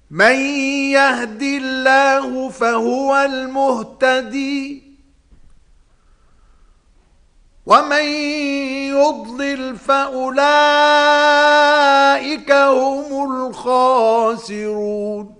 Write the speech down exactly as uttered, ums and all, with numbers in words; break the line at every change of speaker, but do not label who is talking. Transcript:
من يهد الله فهو المهتدي ومن يضلل فأولئك هم الخاسرون.